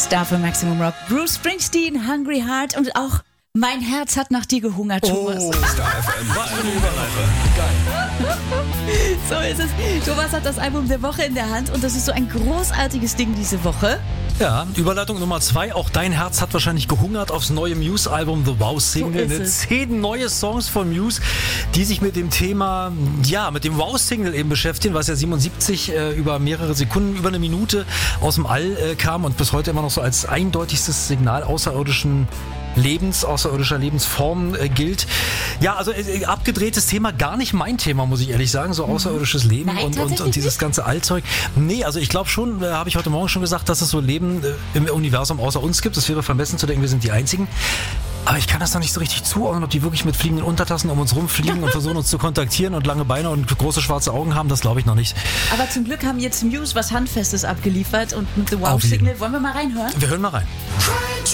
Star für Maximum Rock. Bruce Springsteen, Hungry Heart und auch Mein Herz hat nach dir gehungert, Thomas. Oh, Star FM, was eine Überleitung. Geil. So ist es. Thomas hat das Album der Woche in der Hand und das ist so ein großartiges Ding diese Woche. Ja, Überleitung Nummer 2. Auch dein Herz hat wahrscheinlich gehungert aufs neue Muse-Album The Wow Single. So ist es. 10 neue Songs von Muse, die sich mit dem Thema, mit dem Wow Single eben beschäftigen, was ja 77 über mehrere Sekunden, über eine Minute aus dem All kam und bis heute immer noch so als eindeutigstes Signal außerirdischer Lebensform gilt. Ja, also abgedrehtes Thema, gar nicht mein Thema, muss ich ehrlich sagen, so außerirdisches Leben. Nein, und dieses ganze Allzeug. Nee, also ich glaube schon, habe ich heute Morgen schon gesagt, dass es so Leben im Universum außer uns gibt. Es wäre vermessen zu denken, wir sind die Einzigen. Aber ich kann das noch nicht so richtig zuordnen, ob die wirklich mit fliegenden Untertassen um uns rumfliegen und versuchen uns zu kontaktieren und lange Beine und große schwarze Augen haben, das glaube ich noch nicht. Aber zum Glück haben jetzt Muse was Handfestes abgeliefert und mit The Wow Auf jeden. Signal. Wollen wir mal reinhören? Wir hören mal rein.